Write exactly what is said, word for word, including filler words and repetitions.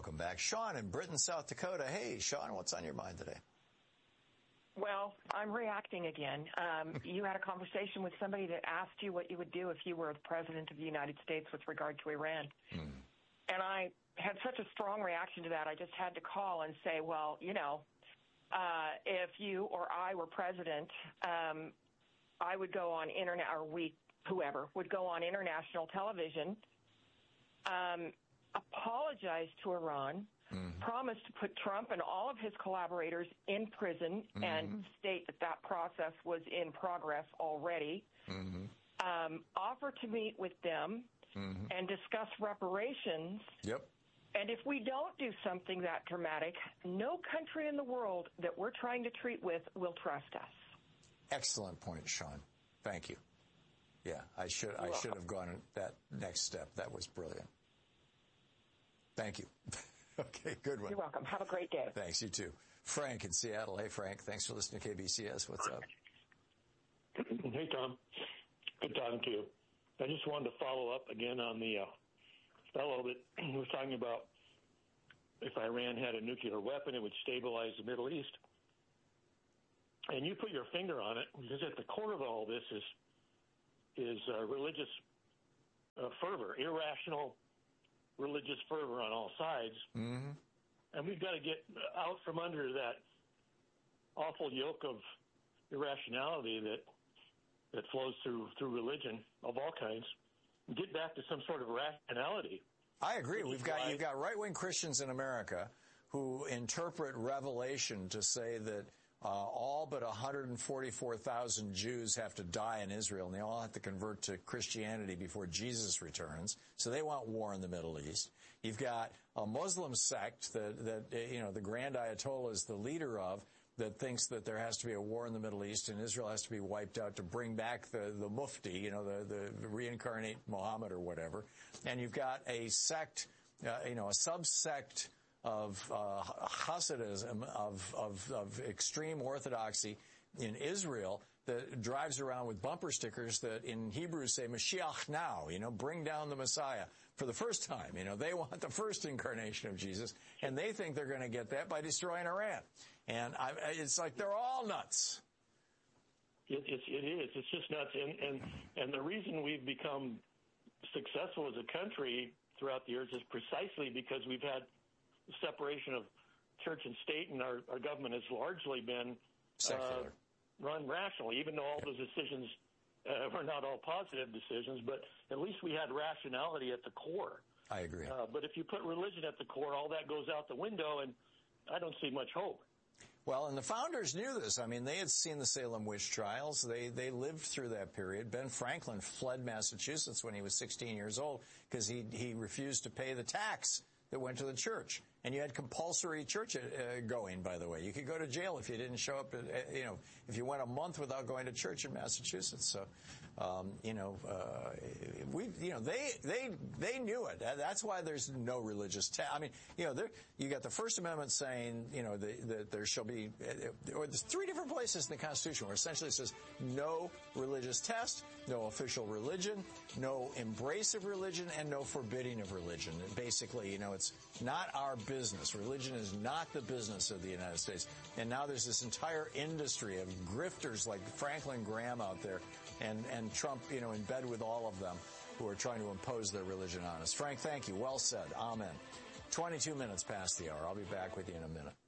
welcome back. Sean in Britain, South Dakota. Hey, Sean, what's on your mind today? Well, I'm reacting again. Um, you had a conversation with somebody that asked you what you would do if you were the president of the United States with regard to Iran. Mm. And I had such a strong reaction to that, I just had to call and say, well, you know, uh, if you or I were president, um, I would go on internet, or we, whoever, would go on international television, um, apologize to Iran, mm-hmm. promise to put Trump and all of his collaborators in prison, mm-hmm. and state that that process was in progress already, mm-hmm. um, offer to meet with them, mm-hmm. and discuss reparations. Yep. And if we don't do something that dramatic, no country in the world that we're trying to treat with will trust us. Excellent point, Sean. Thank you. Yeah, I should You're I welcome. should have gone that next step. That was brilliant. Thank you. Okay, good one. You're welcome. Have a great day. Thanks, you too. Frank in Seattle. Hey, Frank. Thanks for listening to K B C S. What's up? Hey, Tom. Good talking to you. I just wanted to follow up again on the uh, fellow that was talking about if Iran had a nuclear weapon, it would stabilize the Middle East. And you put your finger on it, because at the core of all this is is uh, religious uh, fervor, irrational religious fervor on all sides. Mm-hmm. And we've got to get out from under that awful yoke of irrationality that that flows through through religion of all kinds, and get back to some sort of rationality. I agree. We've got you've got right-wing Christians in America who interpret Revelation to say that uh, all but one hundred forty-four thousand Jews have to die in Israel, and they all have to convert to Christianity before Jesus returns. So they want war in the Middle East. You've got a Muslim sect that, that you know, the Grand Ayatollah is the leader of, that thinks that there has to be a war in the Middle East and Israel has to be wiped out to bring back the, the mufti, you know, the, the, the reincarnate Muhammad or whatever. And you've got a sect, uh, you know, a subsect of uh, Hasidism, of, of, of extreme orthodoxy in Israel that drives around with bumper stickers that in Hebrew say Mashiach now, you know, bring down the Messiah for the first time. You know, they want the first incarnation of Jesus, and they think they're going to get that by destroying Iran. And I, it's like they're all nuts. It, it's, it is. It's just nuts. And, and, and the reason we've become successful as a country throughout the years is precisely because we've had separation of church and state, and our, our government has largely been secular. Uh, run rationally, even though all those decisions uh, were not all positive decisions, but at least we had rationality at the core. I agree. Uh, but if you put religion at the core, all that goes out the window, and I don't see much hope. Well, and the founders knew this. I mean, they had seen the Salem witch trials. They they lived through that period. Ben Franklin fled Massachusetts when he was sixteen years old because he he refused to pay the tax that went to the church. And you had compulsory church uh, going, by the way. You could go to jail if you didn't show up, at, you know, if you went a month without going to church in Massachusetts. So, um, you know, uh, we, you know, they, they, they knew it. That's why there's no religious test. I mean, you know, there, you got the First Amendment saying, you know, that the, there shall be, or there's three different places in the Constitution where essentially it says no religious test, no official religion, no embrace of religion, and no forbidding of religion. And basically, you know, it's not our business. Business. Religion is not the business of the United States. And now there's this entire industry of grifters like Franklin Graham out there and, and Trump, you know, in bed with all of them who are trying to impose their religion on us. Frank, thank you. Well said. Amen. twenty-two minutes past the hour. I'll be back with you in a minute.